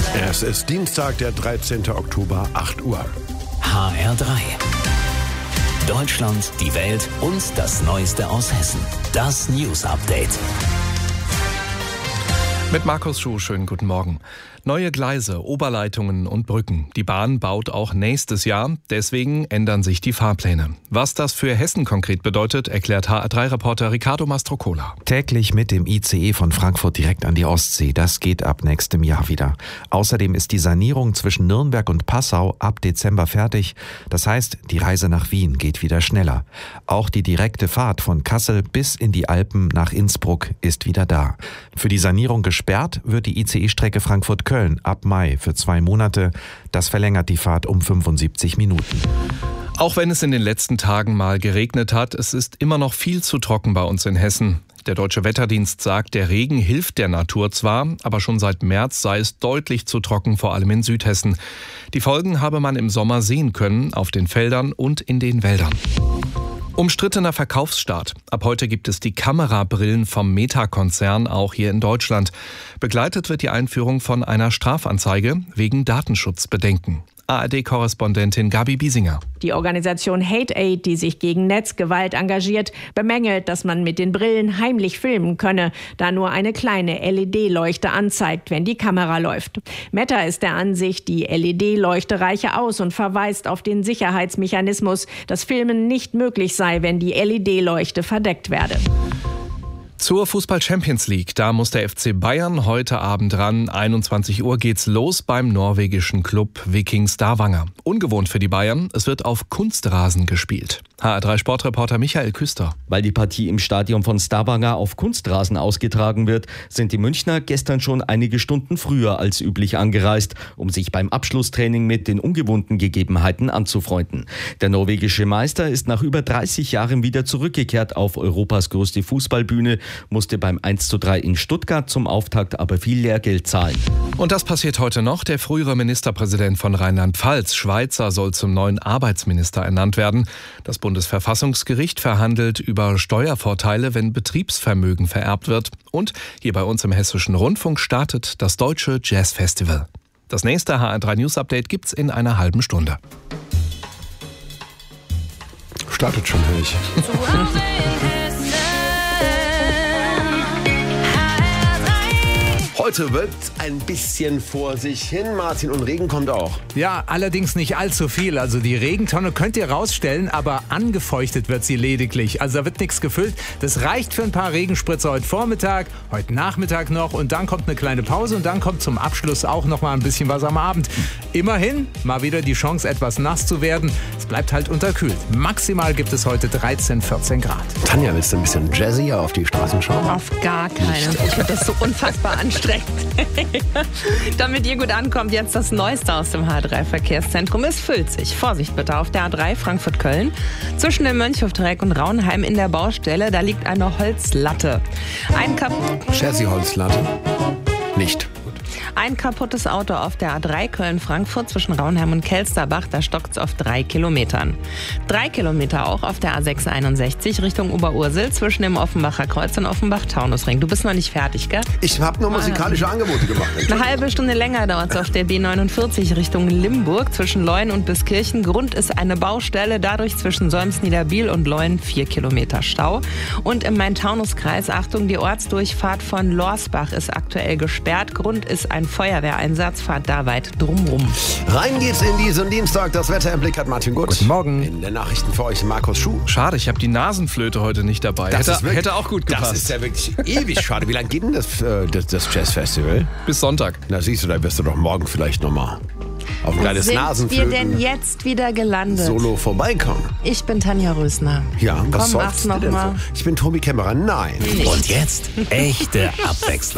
Es ist Dienstag, der 13. Oktober, 8 Uhr. HR3. Deutschland, die Welt und das Neueste aus Hessen. Das News Update. Mit Markus Schuh, schönen guten Morgen. Neue Gleise, Oberleitungen und Brücken. Die Bahn baut auch nächstes Jahr. Deswegen ändern sich die Fahrpläne. Was das für Hessen konkret bedeutet, erklärt HR3-Reporter Riccardo Mastrocola. Täglich mit dem ICE von Frankfurt direkt an die Ostsee. Das geht ab nächstem Jahr wieder. Außerdem ist die Sanierung zwischen Nürnberg und Passau ab Dezember fertig. Das heißt, die Reise nach Wien geht wieder schneller. Auch die direkte Fahrt von Kassel bis in die Alpen nach Innsbruck ist wieder da. Für die Sanierung gesperrt wird die ICE-Strecke Frankfurt-Köln ab Mai für 2 Monate. Das verlängert die Fahrt um 75 Minuten. Auch wenn es in den letzten Tagen mal geregnet hat, es ist immer noch viel zu trocken bei uns in Hessen. Der Deutsche Wetterdienst sagt, der Regen hilft der Natur zwar, aber schon seit März sei es deutlich zu trocken, vor allem in Südhessen. Die Folgen habe man im Sommer sehen können, auf den Feldern und in den Wäldern. Umstrittener Verkaufsstart. Ab heute gibt es die Kamerabrillen vom Meta-Konzern auch hier in Deutschland. Begleitet wird die Einführung von einer Strafanzeige wegen Datenschutzbedenken. ARD-Korrespondentin Gabi Biesinger. Die Organisation Hate Aid, die sich gegen Netzgewalt engagiert, bemängelt, dass man mit den Brillen heimlich filmen könne, da nur eine kleine LED-Leuchte anzeigt, wenn die Kamera läuft. Meta ist der Ansicht, die LED-Leuchte reiche aus und verweist auf den Sicherheitsmechanismus, dass Filmen nicht möglich sei, wenn die LED-Leuchte verdeckt werde. Zur Fußball-Champions League, da muss der FC Bayern heute Abend ran. 21 Uhr geht's los beim norwegischen Club Viking Stavanger. Ungewohnt für die Bayern, es wird auf Kunstrasen gespielt. HR3-Sportreporter Michael Küster. Weil die Partie im Stadion von Stavanger auf Kunstrasen ausgetragen wird, sind die Münchner gestern schon einige Stunden früher als üblich angereist, um sich beim Abschlusstraining mit den ungewohnten Gegebenheiten anzufreunden. Der norwegische Meister ist nach über 30 Jahren wieder zurückgekehrt auf Europas größte Fußballbühne, musste beim 1:3 in Stuttgart zum Auftakt aber viel Lehrgeld zahlen. Und das passiert heute noch. Der frühere Ministerpräsident von Rheinland-Pfalz, Schweizer, soll zum neuen Arbeitsminister ernannt werden. Das Bundesverfassungsgericht verhandelt über Steuervorteile, wenn Betriebsvermögen vererbt wird. Und hier bei uns im Hessischen Rundfunk startet das Deutsche Jazzfestival. Das nächste HR3 News Update gibt's in einer halben Stunde. Startet schon, höre ich. Heute wird ein bisschen vor sich hin, Martin, und Regen kommt auch. Ja, allerdings nicht allzu viel. Also die Regentonne könnt ihr rausstellen, aber angefeuchtet wird sie lediglich. Also da wird nichts gefüllt. Das reicht für ein paar Regenspritzer heute Vormittag, heute Nachmittag noch und dann kommt eine kleine Pause und dann kommt zum Abschluss auch noch mal ein bisschen was am Abend. Immerhin mal wieder die Chance, etwas nass zu werden. Es bleibt halt unterkühlt. Maximal gibt es heute 13, 14 Grad. Tanja, willst du ein bisschen jazzier auf die Straßen schauen? Auf gar keinen. Ich finde das so unfassbar anstrengend. Damit ihr gut ankommt, jetzt das Neueste aus dem HR3-Verkehrszentrum. Es füllt sich. Vorsicht bitte auf der A3 Frankfurt-Köln. Zwischen dem Mönchhofdreieck und Raunheim in der Baustelle, da liegt eine Holzlatte. Jazzy-Holzlatte? Nicht. Ein kaputtes Auto auf der A3 Köln-Frankfurt zwischen Raunheim und Kelsterbach, da stockt's auf 3 Kilometern. 3 Kilometer auch auf der A661 Richtung Oberursel zwischen dem Offenbacher Kreuz und Offenbach-Taunusring. Du bist noch nicht fertig, gell? Ich habe nur musikalische Angebote gemacht. Eine halbe Stunde länger dauert es auf der B49 Richtung Limburg zwischen Leuen und Biskirchen. Grund ist eine Baustelle, dadurch zwischen Solms-Niederbiel und Leuen 4 Kilometer Stau. Und im Main-Taunus-Kreis, Achtung, die Ortsdurchfahrt von Lorsbach ist aktuell gesperrt. Grund ist ein Feuerwehreinsatz, fahrt da weit drumrum. Rein geht's in diesen Dienstag. Das Wetter im Blick hat Martin Gut. Guten Morgen. In den Nachrichten für euch Markus Schuh. Schade, ich habe die Nasenflöte heute nicht dabei. Hätte auch gut gepasst. Das ist ja wirklich ewig schade. Wie lange geht denn das Jazzfestival? Bis Sonntag. Na siehst du, da wirst du doch morgen vielleicht nochmal auf ein kleines Sind wir Nasenflöten denn jetzt wieder gelandet? Solo vorbeikommen. Ich bin Tanja Rösner. Ja, was Komm, sollst mach's du denn noch mal. so? Ich bin Tobi Kämmerer. Nein. Und jetzt echte Abwechslung.